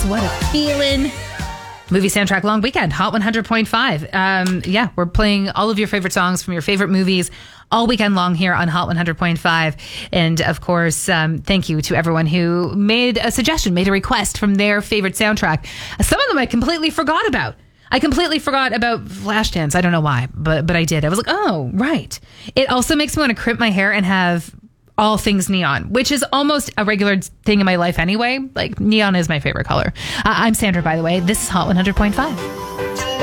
What a feeling. Movie soundtrack long weekend, Hot 100.5. We're playing all of your favorite songs from your favorite movies all weekend long here on Hot 100.5. And of course, thank you to everyone who made a suggestion, made a request from their favorite soundtrack. Some of them I completely forgot about. I completely forgot about Flashdance. I don't know why, but I did. I was like, oh, right. It also makes me want to crimp my hair and have all things neon, which is almost a regular thing in my life anyway. Like, neon is my favorite color. I'm Sandra, by the way. This is Hot 100.5.